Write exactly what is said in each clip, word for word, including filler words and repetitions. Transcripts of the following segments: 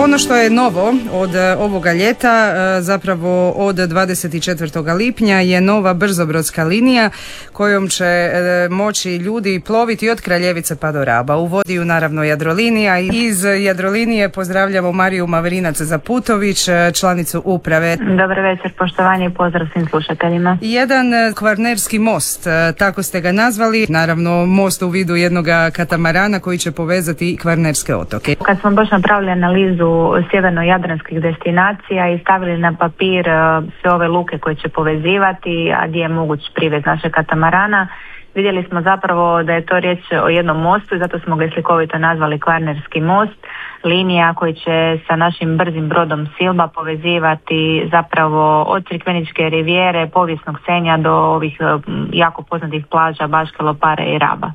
Ono što je novo od ovoga ljeta, zapravo od dvadeset četvrtog lipnja je nova brzobrodska linija kojom će moći ljudi ploviti od Kraljevice pa do Raba. Uvodi ju naravno Jadrolinija. Iz Jadrolinije pozdravljamo Mariju Maverinac-Zaputović, članicu uprave. Dobar večer, poštovanje i pozdrav svim slušateljima. Jedan kvarnerski most, tako ste ga nazvali, naravno most u vidu jednog katamarana koji će povezati kvarnerske otoke. Kad smo baš napravili analizu sjeverno-jadranskih destinacija i stavili na papir sve ove luke koje će povezivati, a gdje je moguć privez našeg katamarana, vidjeli smo zapravo da je to riječ o jednom mostu i zato smo ga slikovito nazvali Kvarnerski most, linija koji će sa našim brzim brodom Silba povezivati zapravo od Crikveničke rivijere, povijesnog Senja do ovih jako poznatih plaža Baške, Lopare i Raba.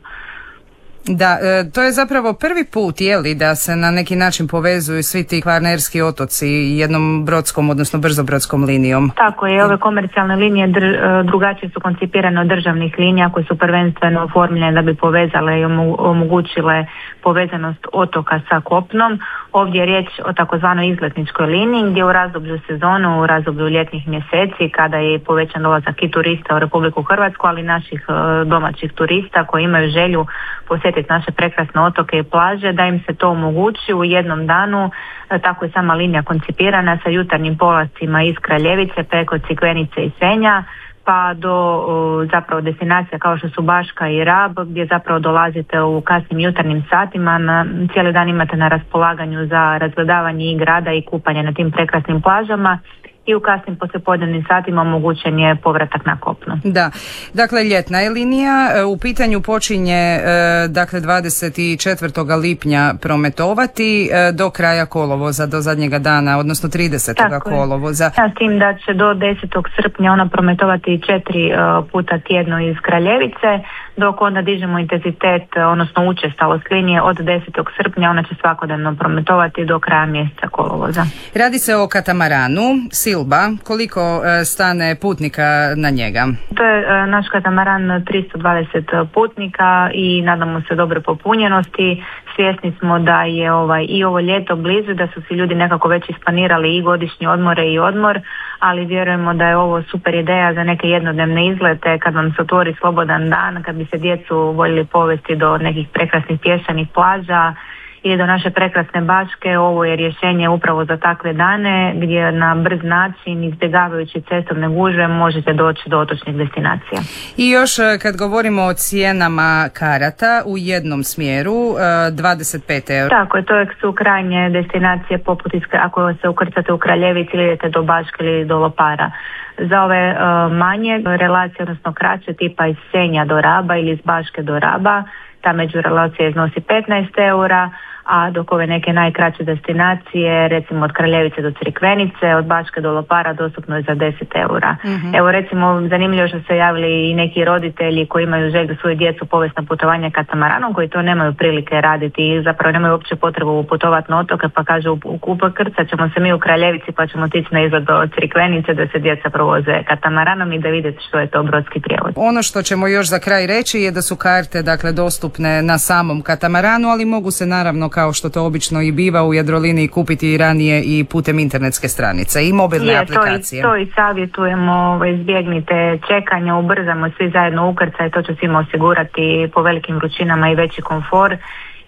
Da, e, to je zapravo prvi put, je li, da se na neki način povezuju svi ti kvarnerski otoci jednom brodskom, odnosno brzobrodskom linijom. Tako je, ove komercijalne linije dr, drugačije su koncipirane od državnih linija koje su prvenstveno oformljene da bi povezale i omogućile povezanost otoka sa kopnom. Ovdje je riječ o takozvanoj izletničkoj liniji gdje u razdoblju sezonu, u razdoblju ljetnih mjeseci kada je povećan dolazak i turista u Republiku Hrvatsku, ali i naših domaćih turista koji imaju želju posjetiti naše prekrasne otoke i plaže, da im se to omogući u jednom danu. Tako je sama linija koncipirana sa jutarnjim polascima iz Kraljevice preko Crikvenice i Senja pa do zapravo destinacija kao što su Baška i Rab, gdje zapravo dolazite u kasnim jutarnjim satima, na, cijeli dan imate na raspolaganju za razgledavanje i grada i kupanje na tim prekrasnim plažama. I u kasnim poslijepodnevnim satima omogućen je povratak na kopno. Da, dakle ljetna je linija, u pitanju počinje dakle dvadeset četvrtog lipnja prometovati do kraja kolovoza, do zadnjega dana, odnosno tridesetog kolovoza. Ja, s tim da će do desetog srpnja ona prometovati četiri puta tjedno iz Kraljevice, dok onda dižemo intenzitet, odnosno učestalost linije od desetog srpnja, ona će svakodnevno prometovati do kraja mjeseca kolovoza. Radi se o katamaranu Silba. Koliko stane putnika na njega? To je naš katamaran tristo dvadeset putnika i nadamo se dobre popunjenosti. Svjesni smo da je ovaj i ovo ljeto blizu, da su si ljudi nekako već isplanirali i godišnje odmore i odmor, ali vjerujemo da je ovo super ideja za neke jednodnevne izlete kad vam se otvori slobodan dan, kad bi se djecu voljeli povesti do nekih prekrasnih pješčanih plaža ili do naše prekrasne Baške. Ovo je rješenje upravo za takve dane gdje na brz način, izbjegavajući cestovne gužve, možete doći do otočnih destinacija. I još kad govorimo o cijenama karata u jednom smjeru, dvadeset pet eura. Tako je, to su krajnje destinacije poput iska, ako se ukrcate u Kraljevici ili idete do Baške ili do Lopara. Za ove uh, manje relacije, odnosno kraće, tipa iz Senja do Raba ili iz Baške do Raba, ta međurelacija iznosi petnaest eura, a dok ove neke najkraće destinacije, recimo od Kraljevice do Crikvenice, od Baške do Lopara, dostupno je za deset eura. Mm-hmm. Evo recimo, zanimljivo što se javili i neki roditelji koji imaju želju svoju djecu povesti na putovanje katamaranom, koji to nemaju prilike raditi i zapravo nemaju uopće potrebu putovati na otoke, pa kažu ukrcat ćemo se mi u Kraljevici pa ćemo otići na izlet do Crikvenice da se djeca provoze katamaranom i da vidite što je to brodski prijevoz. Ono što ćemo još za kraj reći je da su karte dakle dostupne na samom katamaranu, ali mogu se naravno kao što to obično i biva u Jadroliniji kupiti i ranije i putem internetske stranice i mobilne je, aplikacije. To i, to i savjetujemo, izbjegnite čekanja, ubrzamo svi zajedno ukrcaj, to će svima osigurati po velikim vrućinama i veći komfor.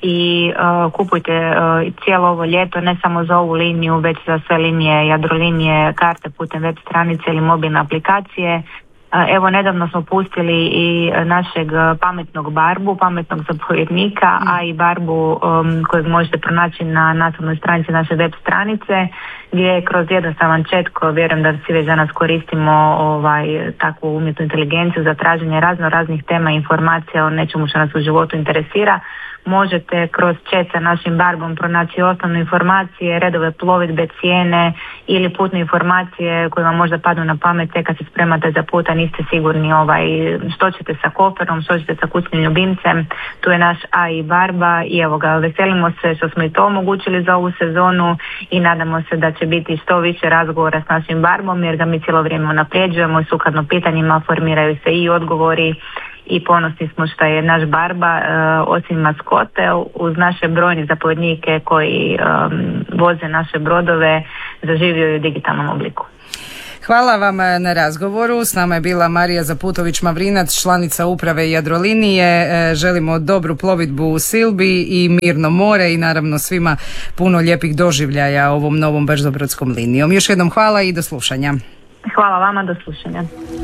I uh, kupujte uh, cijelo ovo ljeto, ne samo za ovu liniju, već za sve linije Jadrolinije, karte putem web stranice ili mobilne aplikacije. Evo, nedavno smo pustili i našeg pametnog barbu, pametnog zapovjednika, a i barbu um, kojeg možete pronaći na naslovnoj stranici naše web stranice, gdje kroz jednostavan chat, koji vjerujem da svi već danas koristimo ovaj, takvu umjetnu inteligenciju za traženje razno raznih tema i informacija o nečemu što nas u životu interesira, možete kroz chat sa našim barbom pronaći osnovne informacije, redove plovidbe, cijene ili putne informacije koje vam možda padnu na pamet kad se spremate za put, a niste sigurni ovaj, što ćete sa koferom, što ćete sa kućnim ljubimcem. Tu je naš A I barba i evo ga, veselimo se što smo i to omogućili za ovu sezonu i nadamo se da će biti što više razgovora s našim barbom jer ga mi cijelo vrijeme unapređujemo i sukladno pitanjima formiraju se i odgovori i ponosni smo što je naš Barba osim maskote uz naše brojne zapovjednike koji voze naše brodove zaživio u digitalnom obliku. Hvala vam na razgovoru. S nama je bila Marija Zaputović-Mavrinac, članica uprave Jadrolinije. Želimo dobru plovidbu u Silbi i mirno more i naravno svima puno lijepih doživljaja ovom novom brzobrodskom linijom. Još jednom hvala i do slušanja. Hvala vama, do slušanja.